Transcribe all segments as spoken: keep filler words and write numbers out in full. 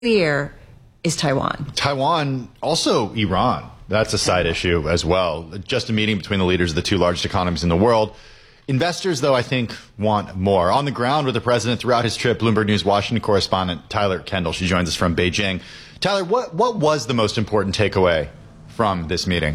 clear is Taiwan. Taiwan, also Iran. That's a side issue as well. Just a meeting between the leaders of the two largest economies in the world. Investors, though, I think, want more. On the ground with the president throughout his trip, Bloomberg News Washington correspondent Tyler Kendall. She joins us from Beijing. Tyler, what, what was the most important takeaway from this meeting?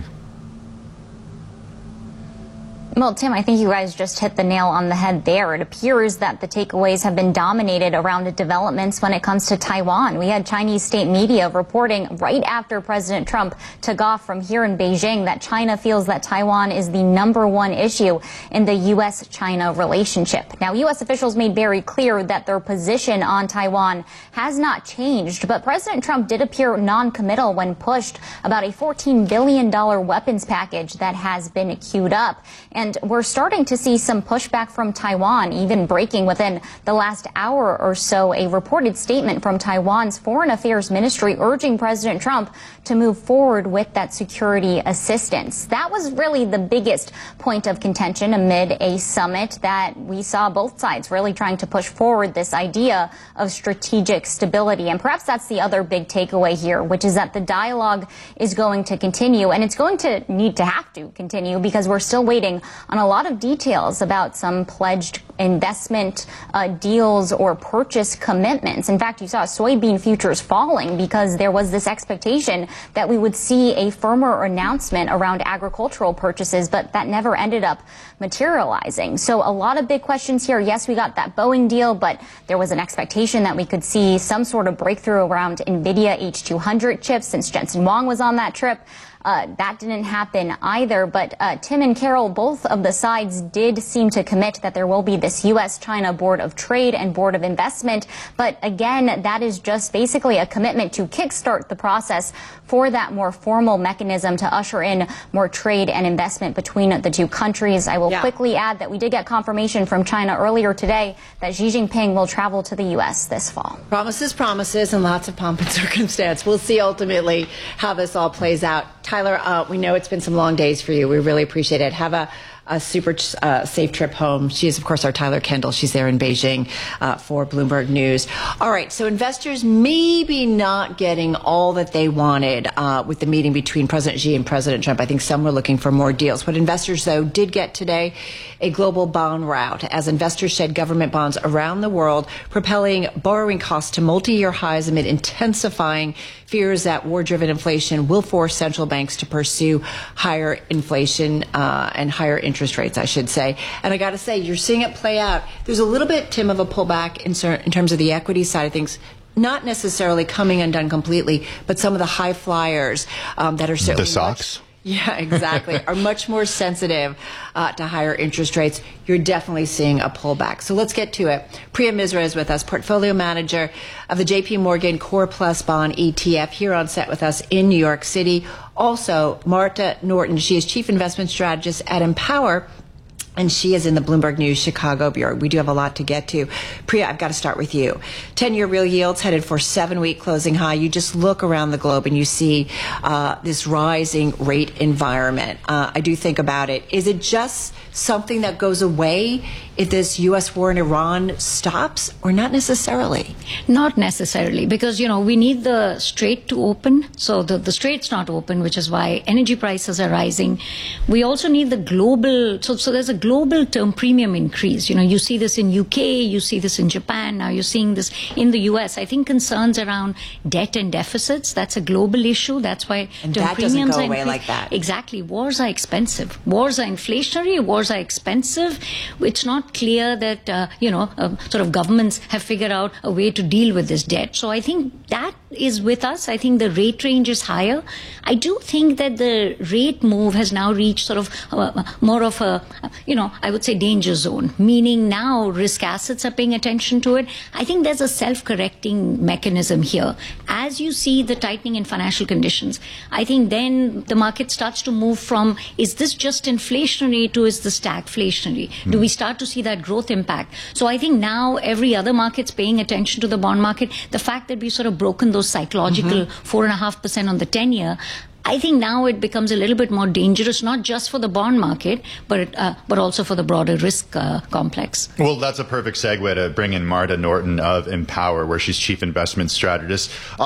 Well, Tim, I think you guys just hit the nail on the head there. It appears that the takeaways have been dominated around the developments when it comes to Taiwan. We had Chinese state media reporting right after President Trump took off from here in Beijing that China feels that Taiwan is the number one issue in the U S China relationship. Now, U S officials made very clear that their position on Taiwan has not changed, but President Trump did appear non-committal when pushed about a fourteen billion dollars weapons package that has been queued up. And And we're starting to see some pushback from Taiwan, even breaking within the last hour or so a reported statement from Taiwan's Foreign Affairs Ministry urging President Trump to move forward with that security assistance. That was really the biggest point of contention amid a summit that we saw both sides really trying to push forward this idea of strategic stability. And perhaps that's the other big takeaway here, which is that the dialogue is going to continue, and it's going to need to have to continue because we're still waiting on a lot of details about some pledged investment uh, deals or purchase commitments. In fact, you saw soybean futures falling because there was this expectation that we would see a firmer announcement around agricultural purchases, but that never ended up materializing. So a lot of big questions here. Yes, we got that Boeing deal, but there was an expectation that we could see some sort of breakthrough around NVIDIA H two hundred chips since Jensen Huang was on that trip. Uh, that didn't happen either, but uh, Tim and Carol, both of the sides did seem to commit that there will be this U S China Board of Trade and Board of Investment. But again, that is just basically a commitment to kickstart the process for that more formal mechanism to usher in more trade and investment between the two countries. I will yeah. quickly add that we did get confirmation from China earlier today that Xi Jinping will travel to the U S this fall. Promises, promises, and lots of pomp and circumstance. We'll see ultimately how this all plays out. Tyler, uh, we know it's been some long days for you. We really appreciate it. Have a, a super uh, safe trip home. She is, of course, our Tyler Kendall. She's there in Beijing uh, for Bloomberg News. All right, so investors maybe not getting all that they wanted uh, with the meeting between President Xi and President Trump. I think some were looking for more deals. What investors, though, did get today, a global bond rout as investors shed government bonds around the world, propelling borrowing costs to multi-year highs amid intensifying fears that war-driven inflation will force central banks to pursue higher inflation uh, and higher interest rates, I should say. And I got to say, you're seeing it play out. There's a little bit, Tim, of a pullback in, in terms of the equity side of things. Not necessarily coming undone completely, but some of the high flyers um, that are certainly the stocks. Yeah, exactly. are much more sensitive uh, to higher interest rates. You're definitely seeing a pullback. So let's get to it. Priya Misra is with us, portfolio manager of the J P Morgan Core Plus Bond E T F, here on set with us in New York City. Also, Marta Norton. She is chief investment strategist at Empower, and she is in the Bloomberg News Chicago Bureau. We do have a lot to get to. Priya, I've got to start with you. ten-year real yields headed for seven-week closing high. You just look around the globe and you see uh, this rising rate environment. Uh, I do think about it. Is it just something that goes away if this U S war in Iran stops, or not necessarily? Not necessarily, because, you know, we need the Strait to open. So the, the Strait's not open, which is why energy prices are rising. We also need the global, so, so there's a global term premium increase. You know, you see this in U K, you see this in Japan, now you're seeing this in the U S. I think concerns around debt and deficits, that's a global issue. That's why and term that premiums doesn't go are away like that. Exactly. Wars are expensive. Wars are inflationary. Wars are expensive. It's not clear that, uh, you know, uh, sort of governments have figured out a way to deal with this debt. So I think that is with us. I think the rate range is higher. I do think that the rate move has now reached sort of uh, more of a, you know, I would say danger zone, meaning now risk assets are paying attention to it. I think there's a self-correcting mechanism here. As you see the tightening in financial conditions, I think then the market starts to move from, is this just inflationary to is this stagflationary? Mm. Do we start to see that growth impact? So I think now every other market's paying attention to the bond market. The fact that we've sort of broken those psychological four and a half percent on the ten year, I think now it becomes a little bit more dangerous, not just for the bond market, but uh, but also for the broader risk uh, complex. Well, that's a perfect segue to bring in Marta Norton of Empower, where she's chief investment strategist.